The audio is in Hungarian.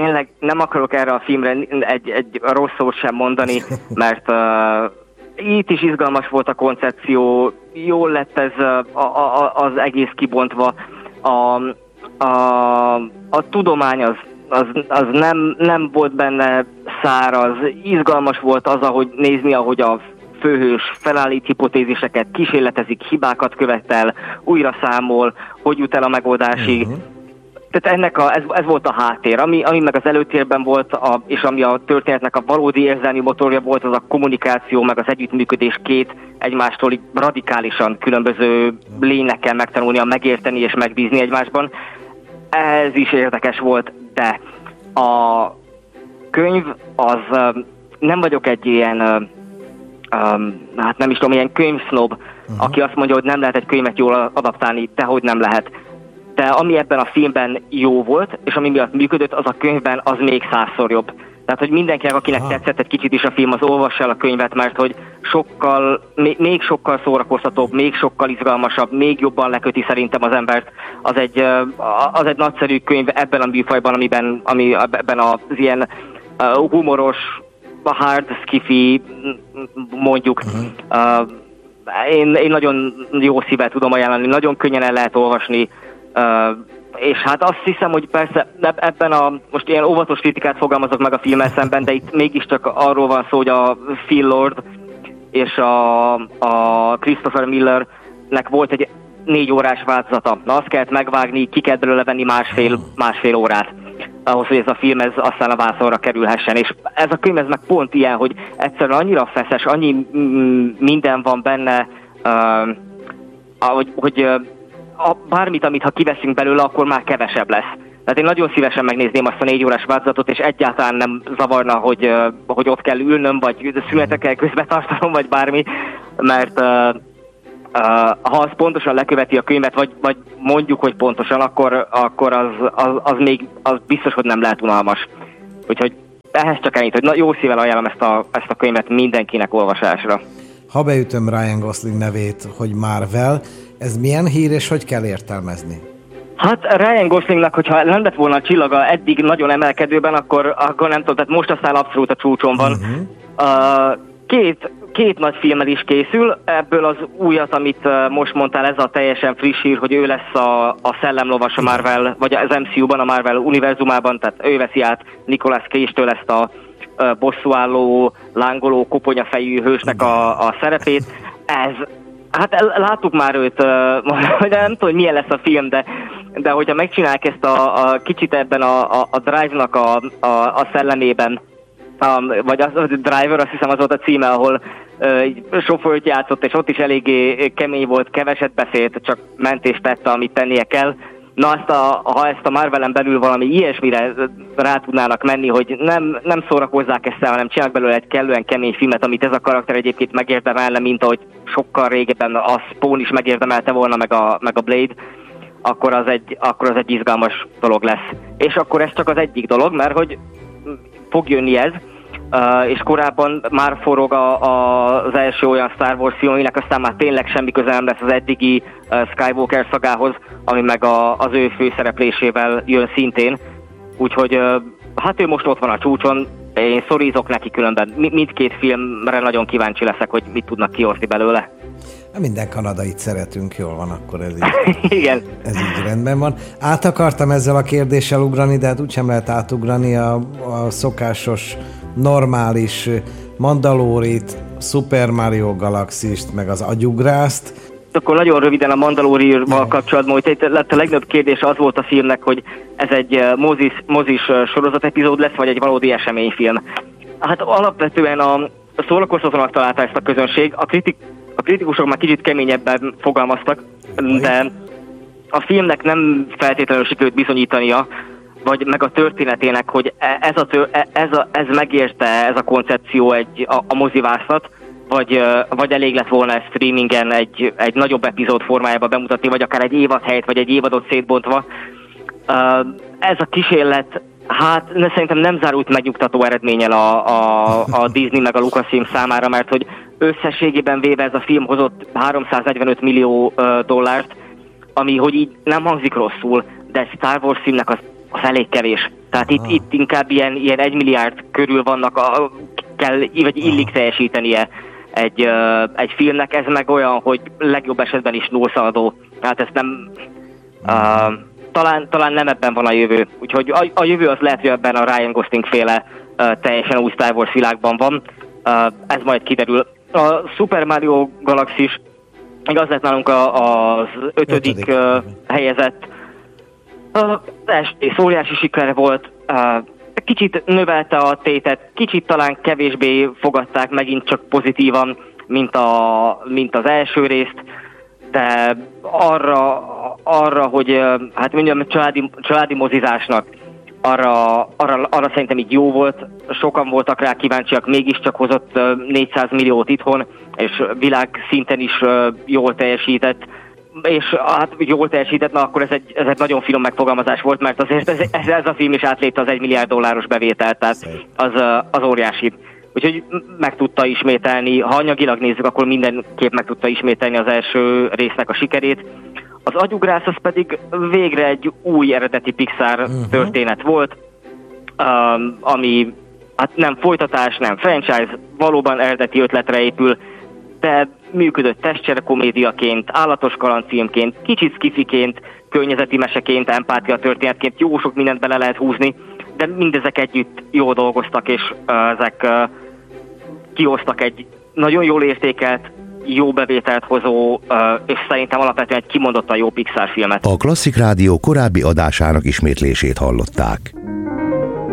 tényleg nem akarok erre a filmre egy rossz szót sem mondani, mert itt is izgalmas volt a koncepció, jól lett ez az egész kibontva, a tudomány az nem volt benne száraz, izgalmas volt az, ahogy nézni, ahogy a főhős felállít hipotéziseket, kísérletezik, hibákat követel, újra számol, hogy jut el a megoldásig. Tehát ez volt a háttér. Ami meg az előtérben volt, és ami a történetnek a valódi érzelmi motorja volt, az a kommunikáció, meg az együttműködés két egymástól radikálisan különböző lényekkel megtanulni, megérteni és megbízni egymásban. Ez is érdekes volt, de a könyv az, nem vagyok egy ilyen, hát nem is tudom, ilyen könyvsznob, aki azt mondja, hogy nem lehet egy könyvet jól adaptálni, dehogy nem lehet. De ami ebben a filmben jó volt, és ami miatt működött, az a könyvben az még 100-szor jobb. Tehát, hogy mindenkinek, akinek tetszett egy kicsit is a film, az olvassa el a könyvet, mert hogy még sokkal szórakoztatóbb, még sokkal izgalmasabb, még jobban leköti szerintem az embert. Az egy nagyszerű könyv ebben a műfajban, ebben az ilyen humoros, hard skifi, mondjuk. Én nagyon jó szívvel tudom ajánlani, nagyon könnyen el lehet olvasni, és hát azt hiszem, hogy persze ebben most ilyen óvatos kritikát fogalmazok meg a filmmel szemben, de itt mégiscsak arról van szó, hogy a Phil Lord és a Christopher Millernek volt egy 4 órás változata. Na, azt kellett megvágni, ki kellett belőle venni másfél órát ahhoz, hogy ez a film aztán a vászonra kerülhessen. És ez a könyv, ez meg pont ilyen, hogy egyszerűen annyira feszes, annyi minden van benne, hogy bármit, amit ha kiveszünk belőle, akkor már kevesebb lesz. Tehát én nagyon szívesen megnézném azt a 4 órás változatot, és egyáltalán nem zavarna, hogy ott kell ülnöm, vagy szünetet kell közbe tartanom, vagy bármi, mert ha az pontosan leköveti a könyvet, vagy mondjuk, hogy pontosan, akkor az biztos, hogy nem lehet unalmas. Úgyhogy ehhez csak ennyit, hogy jó szívvel ajánlom ezt a könyvet mindenkinek olvasásra. Ha beütöm Ryan Gosling nevét, hogy Marvel, ez milyen hír, és hogy kell értelmezni? Hát Ryan Goslingnak, hogyha nem lett volna a csillaga eddig nagyon emelkedőben, akkor nem tudom, tehát most aztán abszolút a csúcson van. Két nagy filmmel is készül, ebből az újat, amit most mondtál, ez a teljesen friss hír, hogy ő lesz a szellemlovas a Marvel, vagy az MCU-ban, a Marvel univerzumában, tehát ő veszi át Nicolas Cage-től ezt a bosszúálló, lángoló, koponyafejű hősnek a szerepét. Hát láttuk már őt, de nem tudom, hogy milyen lesz a film, de hogyha megcsinálják ezt a kicsit ebben a Drive-nak a szellemében, vagy a Driver, azt hiszem az volt a címe, ahol sofőrt játszott, és ott is eléggé kemény volt, keveset beszélt, csak ment és tette, amit tennie kell. Na, ha ezt a Marvelen belül valami ilyesmire rá tudnának menni, hogy nem szórakozzák ezt el, hanem csinálnak belőle egy kellően kemény filmet, amit ez a karakter egyébként megérdemelne, mint ahogy sokkal régebben a Spawn is megérdemelte volna, meg a Blade, akkor az egy izgalmas dolog lesz. És akkor ez csak az egyik dolog, mert hogy fog jönni ez, és korábban már forog az első olyan Star Wars film, aminek aztán már tényleg semmi köze nem lesz az eddigi Skywalker szagához, ami meg az ő főszereplésével jön szintén. Úgyhogy hát ő most ott van a csúcson, én szorízok neki különben. Mindkét filmre nagyon kíváncsi leszek, hogy mit tudnak kihozni belőle. Minden kanadait szeretünk, jól van, akkor ez így. Igen. Ez így rendben van. Át akartam ezzel a kérdéssel ugrani, de hát úgysem lehet átugrani a szokásos, normális Mandalórit, Super Mario Galaxist, meg az agyugrászt. Akkor nagyon röviden a Mandalorianval kapcsolatban, hogy itt a legnagyobb kérdés az volt a filmnek, hogy ez egy mozis sorozat epizód lesz, vagy egy valódi eseményfilm. Hát alapvetően a szórakoztatónak találta ezt a közönség, a kritikusok már kicsit keményebben fogalmaztak, de a filmnek nem feltétlenül sikerült bizonyítania, vagy meg a történetének, hogy ez megérte ez a koncepció a mozivászat, vagy elég lett volna ezt streamingen egy nagyobb epizód formájában bemutatni, vagy akár egy évad helyett, vagy egy évadot szétbontva. Ez a kísérlet, hát szerintem nem zárult megnyugtató eredménnyel a Disney meg a Lucasfilm számára, mert hogy összességében véve ez a film hozott 345 millió dollárt, ami hogy így nem hangzik rosszul, de Star Wars filmnek az az elég kevés. Tehát itt inkább ilyen 1 milliárd körül vannak, vagy illik teljesítenie egy filmnek, ez meg olyan, hogy legjobb esetben is nullszaladó. Hát ez nem... Talán nem ebben van a jövő. Úgyhogy a jövő az lehet, hogy ebben a Ryan Gosling féle teljesen új Star Wars világban van. Ez majd kiderül. A Super Mario Galaxis, igaz lett nálunk az 5. helyezett. Ez óriási siker volt. Kicsit növelte a tétet, kicsit talán kevésbé fogadták megint csak pozitívan, mint az első részt, de arra hogy hát mondjam, családi mozizásnak, arra szerintem így jó volt, sokan voltak rá kíváncsiak, mégiscsak hozott 400 milliót itthon, és világszinten is jól teljesített, és hát jól teljesített, na akkor ez egy nagyon finom megfogalmazás volt, mert azért ez a film is átlépte az $1 milliárd bevételt, tehát az óriási. Úgyhogy meg tudta ismételni, ha anyagilag nézzük, akkor mindenképp meg tudta ismételni az első résznek a sikerét. Az agyugrász az pedig végre egy új eredeti Pixar történet volt, ami hát nem folytatás, nem franchise, valóban eredeti ötletre épül, de működött testcsere komédiaként, állatos kalandfilmként, kicsit skifiként, környezeti meseként, empátia történetként, jó sok mindent bele lehet húzni, de mindezek együtt jól dolgoztak, és ezek kihoztak egy nagyon jól értékelt, jó bevételt hozó, és szerintem alapvetően egy kimondottan jó Pixar filmet. A Klasszik Rádió korábbi adásának ismétlését hallották.